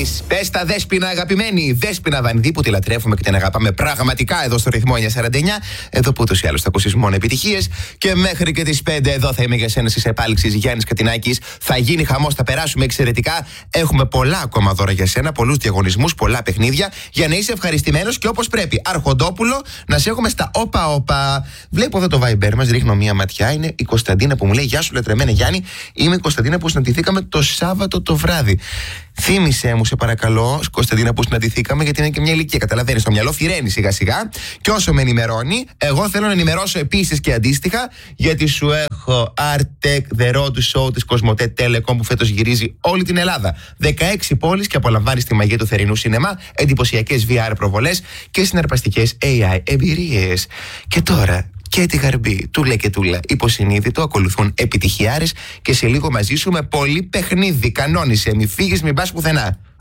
της. Πες τα Δέσποινα, αγαπημένη. Δέσποινα Βανδύ, που τη λατρεύουμε και την αγαπάμε πραγματικά εδώ στο ρυθμό 949. Εδώ που ούτως ή άλλως θα ακούσεις μόνο επιτυχίες. Και μέχρι και τις 5 εδώ θα είμαι για σένα στις επάλξεις Γιάννης Κατινάκης. Θα γίνει χαμός, θα περάσουμε εξαιρετικά. Έχουμε πολλά ακόμα δώρα για σένα, πολλούς διαγωνισμούς, πολλά παιχνίδια. Για να είσαι ευχαριστημένος και όπως πρέπει. Αρχοντόπουλο, να σε έχουμε στα όπα. Βλέπω εδώ το Viber μας, ρίχνω μία ματιά. Είναι η Κωνσταντίνα που μου λέει: Γεια σου, λατρεμένε Γιάννη. Είμαι η Κωνσταντίνα που συναντηθήκαμε το Σάββατο το βράδυ. Θύμησέ μου, σε παρακαλώ, Κωνσταντίνα, που συναντηθήκαμε, γιατί είναι και μια ηλικία. Καταλαβαίνεις, στο μυαλό φυραίνει σιγά-σιγά. Και όσο με ενημερώνει, εγώ θέλω να ενημερώσω επίσης και αντίστοιχα, γιατί σου έχω Artec The Road Show της Cosmote Telecom που φέτος γυρίζει όλη την Ελλάδα. 16 πόλεις και απολαμβάνεις τη μαγεία του θερινού σινεμά, εντυπωσιακές VR προβολές και συναρπαστικές AI εμπειρίες. Και τώρα. Και τη Γαρμπή, τούλα και τούλα. Υποσυνείδητο, ακολουθούν επιτυχιάρες και σε λίγο μαζί σου με πολύ παιχνίδι. Κανόνισε, μη φύγεις, μην πας πουθενά.